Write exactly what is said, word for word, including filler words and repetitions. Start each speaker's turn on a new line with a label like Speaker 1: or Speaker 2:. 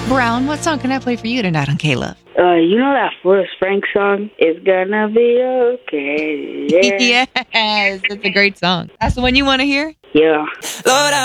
Speaker 1: Brown, what song can I play for you tonight on K-Love?
Speaker 2: Uh, you know that Forrest Frank song? It's gonna be okay. Yeah.
Speaker 1: Yes, it's a great song. That's the one you want to hear?
Speaker 2: Yeah.
Speaker 3: Lord,